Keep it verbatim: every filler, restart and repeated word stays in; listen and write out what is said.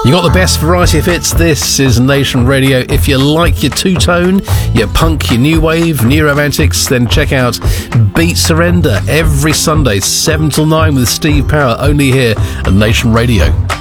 You got the best variety of hits. This is Nation Radio. If you like your two-tone, your punk, your new wave, new romantics, then check out Beat Surrender every Sunday, seven till nine with Steve Power, only here at Nation Radio.